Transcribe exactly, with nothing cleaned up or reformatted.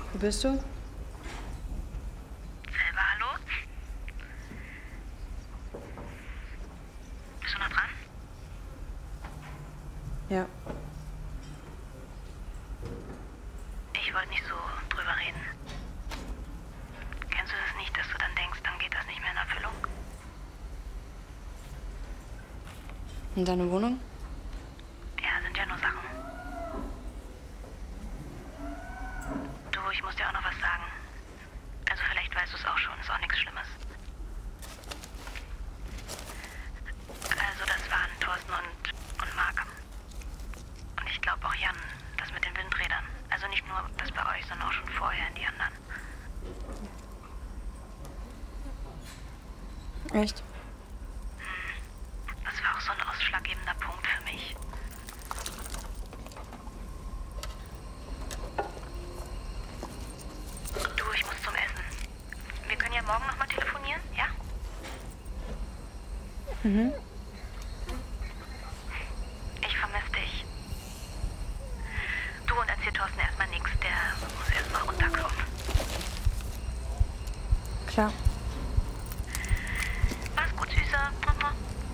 Wo bist du? Selber, hallo? Bist du noch dran? Ja. Ich wollte nicht so drüber reden. Kennst du das nicht, dass du dann denkst, dann geht das nicht mehr in Erfüllung? Und deine Wohnung? Ja, sind ja nur Sachen. Du, ich muss dir auch noch was sagen. Also vielleicht weißt du es auch schon, ist auch nichts Schlimmes. Also das waren Thorsten und, und Marc. Und ich glaube auch Jan, das mit den Windrädern. Also nicht nur das bei euch, sondern auch schon vorher in die anderen. Echt? Das war auch so ein ausschlaggebender Punkt für mich. Du, ich muss zum Essen. Wir können ja morgen nochmal telefonieren, ja? Mhm. Ich vermisse dich. Du, und erzähl Thorsten erstmal nichts. Der muss erstmal runterkommen. Klar.